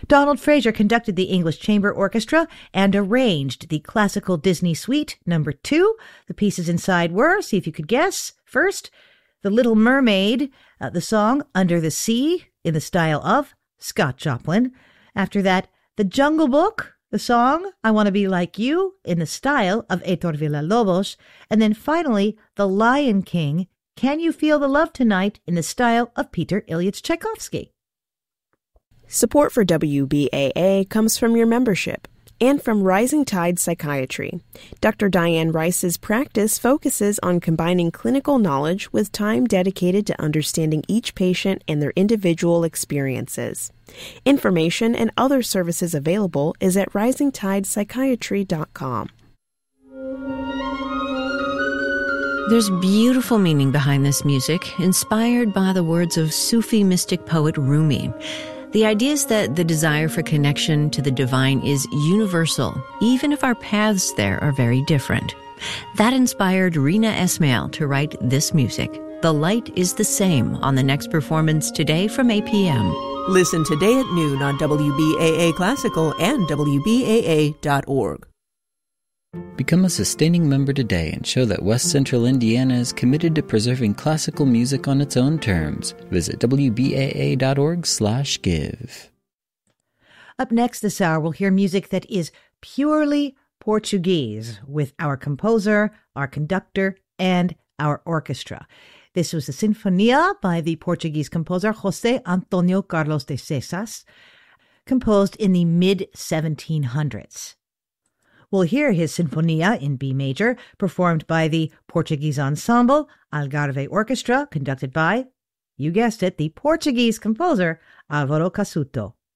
Donald Fraser conducted the English Chamber Orchestra and arranged the classical Disney Suite No. 2. The pieces inside were, see if you could guess, first, The Little Mermaid, the song Under the Sea, in the style of Scott Joplin. After that, The Jungle Book, the song I Want to Be Like You, in the style of Héctor Villa-Lobos. And then finally, The Lion King, Can You Feel the Love Tonight, in the style of Peter Ilyich Tchaikovsky. Support for WBAA comes from your membership and from Rising Tide Psychiatry. Dr. Diane Rice's practice focuses on combining clinical knowledge with time dedicated to understanding each patient and their individual experiences. Information and other services available is at risingtidepsychiatry.com. There's beautiful meaning behind this music, inspired by the words of Sufi mystic poet Rumi. The idea is that the desire for connection to the divine is universal, even if our paths there are very different. That inspired Rina Esmail to write this music. The Light is the Same on the next performance today from 8 p.m. Listen today at noon on WBAA Classical and WBAA.org. Become a sustaining member today and show that West Central Indiana is committed to preserving classical music on its own terms. Visit WBAA.org/give. Up next this hour, we'll hear music that is purely Portuguese with our composer, our conductor, and our orchestra. This was the Sinfonia by the Portuguese composer José Antonio Carlos de Seixas, composed in the mid-1700s. We'll hear his Sinfonia in B major, performed by the Portuguese ensemble Algarve Orchestra, conducted by, you guessed it, the Portuguese composer Álvaro Casuto.